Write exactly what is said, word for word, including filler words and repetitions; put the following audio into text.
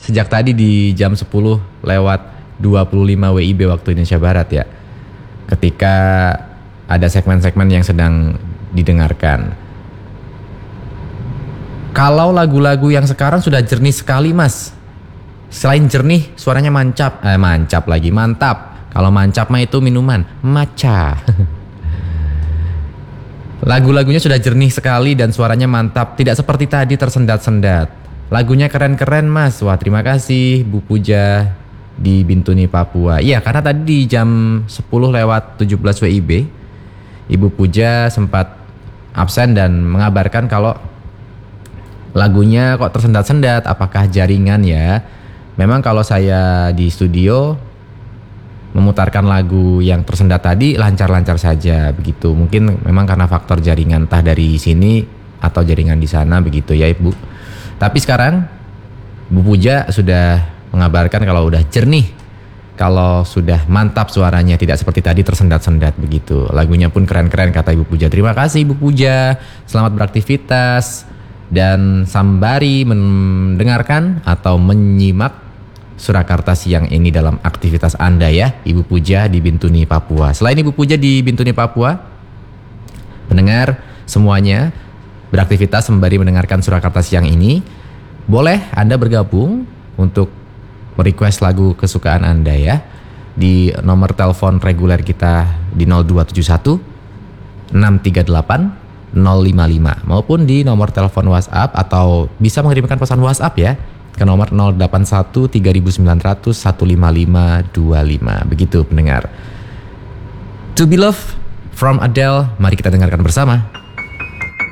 sejak tadi di jam sepuluh lewat dua puluh lima W I B waktu Indonesia Barat ya. Ketika ada segmen-segmen yang sedang didengarkan. Kalau lagu-lagu yang sekarang sudah jernih sekali mas. Selain jernih, suaranya mancap. Eh mancap lagi, mantap. Kalau mancap mah itu minuman, matcha. Lagu-lagunya sudah jernih sekali dan suaranya mantap. Tidak seperti tadi tersendat-sendat. Lagunya keren-keren mas. Wah terima kasih Bu Puja di Bintuni Papua. Iya karena tadi di jam sepuluh lewat tujuh belas W I B Ibu Puja sempat absen dan mengabarkan kalau lagunya kok tersendat-sendat. Apakah jaringan ya? Memang kalau saya di studio memutarkan lagu yang tersendat tadi lancar-lancar saja begitu. Mungkin memang karena faktor jaringan entah dari sini atau jaringan di sana begitu ya Ibu. Tapi sekarang Bu Puja sudah mengabarkan kalau udah jernih, kalau sudah mantap suaranya, tidak seperti tadi tersendat-sendat begitu. Lagunya pun keren-keren kata Ibu Puja. Terima kasih Ibu Puja, selamat beraktivitas dan sambari mendengarkan atau menyimak Surakarta siang ini dalam aktivitas Anda ya, Ibu Puja di Bintuni Papua. Selain Ibu Puja di Bintuni Papua, pendengar semuanya beraktivitas sembari mendengarkan Surakarta siang ini, boleh Anda bergabung untuk merequest lagu kesukaan Anda ya di nomor telepon reguler kita di nol dua tujuh satu enam tiga delapan nol lima lima maupun di nomor telepon WhatsApp atau bisa mengirimkan pesan WhatsApp ya ke nomor nol delapan satu tiga sembilan nol nol satu lima lima dua lima. Begitu pendengar. To Be Loved from Adele, mari kita dengarkan bersama.